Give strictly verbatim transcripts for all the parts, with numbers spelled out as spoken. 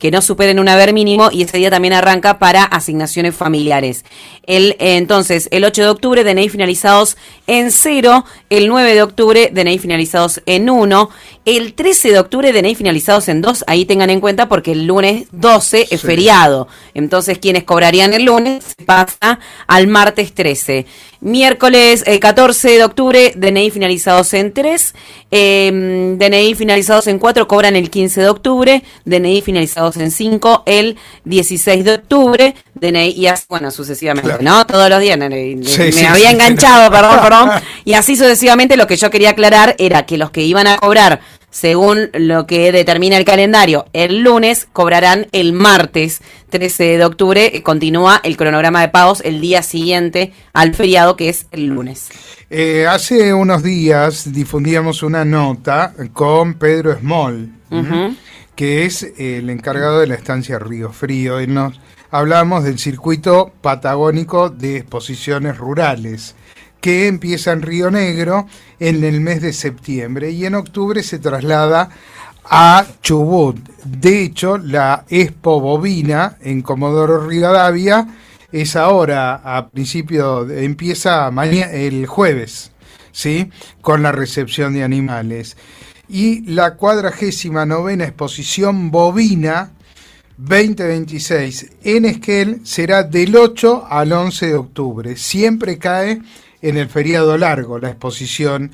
que no superen un haber mínimo, y ese día también arranca para asignaciones familiares. El, entonces, el ocho de octubre, D N I finalizados en cero, el nueve de octubre, D N I finalizados en uno, el trece de octubre, D N I finalizados en dos, ahí tengan en cuenta porque el lunes doce es sí. feriado, entonces quienes cobrarían el lunes se pasa al martes trece. Miércoles eh, catorce de octubre, D N I finalizados en tres, eh, D N I finalizados en cuatro cobran el quince de octubre, D N I finalizados en cinco el dieciséis de octubre, D N I y así, bueno, sucesivamente, claro. ¿no? Todos los días, me, sí, me sí, había sí, enganchado, sí. perdón, perdón, y así sucesivamente. Lo que yo quería aclarar era que los que iban a cobrar según lo que determina el calendario, el lunes cobrarán el martes trece de octubre. Continúa el cronograma de pagos el día siguiente al feriado, que es el lunes. Eh, hace unos días difundíamos una nota con Pedro Small, uh-huh. que es el encargado de la estancia Río Frío, y nos hablamos del circuito patagónico de exposiciones rurales, que empieza en Río Negro en el mes de septiembre y en octubre se traslada a Chubut. De hecho, la Expo Bovina en Comodoro Rivadavia es ahora, a principio, empieza mañana, el jueves, ¿sí? Con la recepción de animales. Y la cuadragésima novena exposición bovina veinte veintiséis en Esquel será del ocho al once de octubre. Siempre cae en el feriado largo la exposición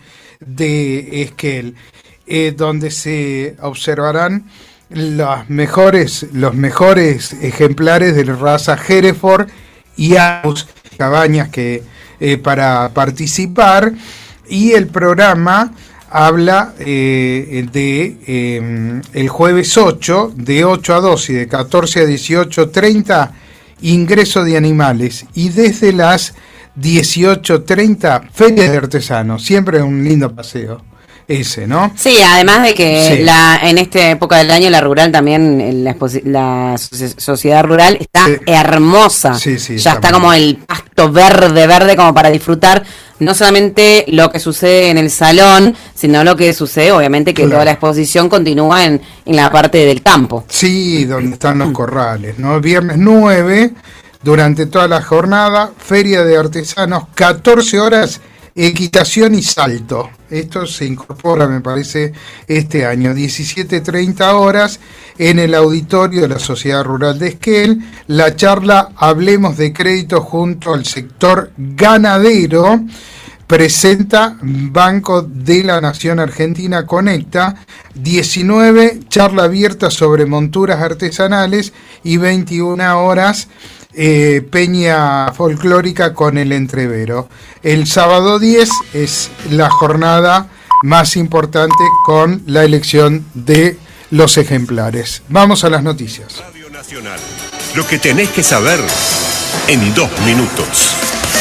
de Esquel, eh, donde se observarán los mejores, los mejores ejemplares de la raza Hereford y Angus, cabañas que eh, para participar, y el programa habla eh, de eh, el jueves ocho, de ocho a doce y de catorce a dieciocho treinta, ingreso de animales, y desde las dieciocho treinta, Feria de Artesanos. Siempre un lindo paseo ese, ¿no? Sí, además de que sí. la en esta época del año la rural también, la, la sociedad rural está sí. hermosa. Sí, sí, ya está, está como el pasto verde, verde como para disfrutar no solamente lo que sucede en el salón, sino lo que sucede, obviamente, que claro. toda la exposición continúa en, en la parte del campo. Sí, donde están los corrales, ¿no? Viernes nueve, durante toda la jornada, Feria de Artesanos, catorce horas, equitación y salto. Esto se incorpora, me parece, este año. diecisiete treinta horas en el auditorio de la Sociedad Rural de Esquel. La charla Hablemos de Crédito junto al sector ganadero presenta Banco de la Nación Argentina Conecta. diecinueve, charla abierta sobre monturas artesanales, y veintiuna horas Eh, peña folclórica con el entrevero. El sábado diez es la jornada más importante con la elección de los ejemplares. Vamos a las noticias. Radio Nacional. Lo que tenés que saber en dos minutos.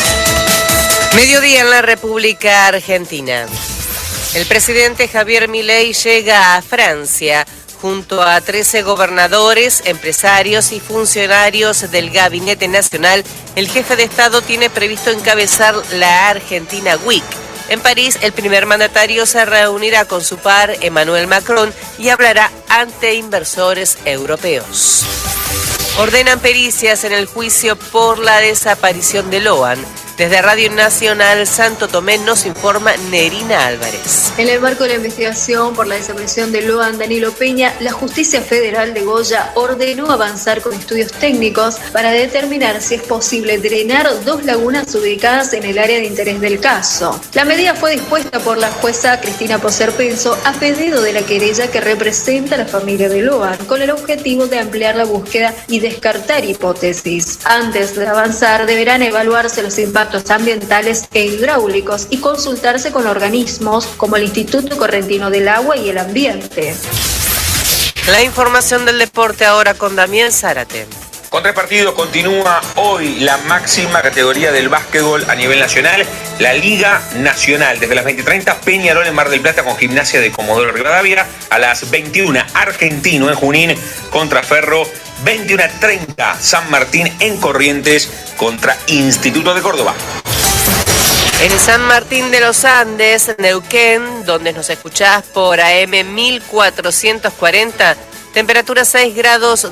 Mediodía en la República Argentina. El presidente Javier Milei llega a Francia junto a trece gobernadores, empresarios y funcionarios del Gabinete Nacional. El jefe de Estado tiene previsto encabezar la Argentina Week. En París, el primer mandatario se reunirá con su par, Emmanuel Macron, y hablará ante inversores europeos. Ordenan pericias en el juicio por la desaparición de Loan. Desde Radio Nacional Santo Tomé nos informa Nerina Álvarez. En el marco de la investigación por la desaparición de Loan Danilo Peña, la Justicia Federal de Goya ordenó avanzar con estudios técnicos para determinar si es posible drenar dos lagunas ubicadas en el área de interés del caso. La medida fue dispuesta por la jueza Cristina Poserpenso a pedido de la querella que representa a la familia de Loan, con el objetivo de ampliar la búsqueda y descartar hipótesis. Antes de avanzar, deberán evaluarse los impactos ambientales e hidráulicos y consultarse con organismos como el Instituto Correntino del Agua y el Ambiente. La información del deporte ahora con Damián Zárate. Con tres partidos continúa hoy la máxima categoría del básquetbol a nivel nacional, la Liga Nacional. Desde las veinte treinta, Peñarol en Mar del Plata con Gimnasia de Comodoro Rivadavia. A las veintiuna, Argentino en Junín contra Ferro. veintiuno treinta, San Martín en Corrientes contra Instituto de Córdoba. En San Martín de los Andes, Neuquén, donde nos escuchás por A M mil cuatrocientos cuarenta, temperatura seis grados